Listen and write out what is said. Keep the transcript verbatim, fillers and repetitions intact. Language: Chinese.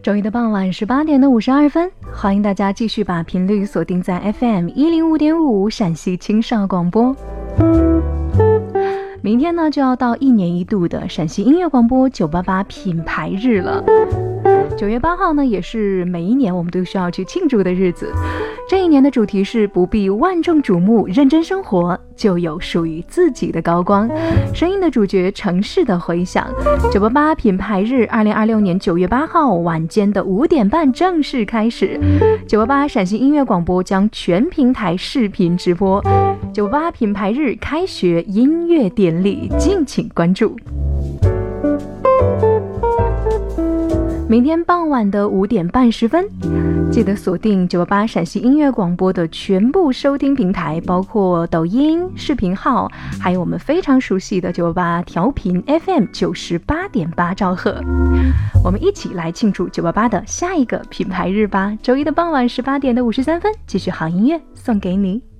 周一的傍晚十八点的五十二分，欢迎大家继续把频率锁定在 F M 一零五点五陕西青少广播。明天呢就要到一年一度的陕西音乐广播九八八品牌日了。九月八号呢也是每一年我们都需要去庆祝的日子。这一年的主题是不必万众瞩目，认真生活就有属于自己的高光。声音的主角，城市的回响。九八八品牌日二零二六年九月八号晚间的五点半正式开始。九八八陕西音乐广播将全平台视频直播九八八品牌日开学音乐典礼，敬请关注。明天傍晚的五点半十分，记得锁定九八八陕西音乐广播的全部收听平台，包括抖音视频号，还有我们非常熟悉的九八八调频 F M 九十八点八兆赫。我们一起来庆祝九八八的下一个品牌日吧！周一的傍晚十八点的五十三分，继续好音乐送给你。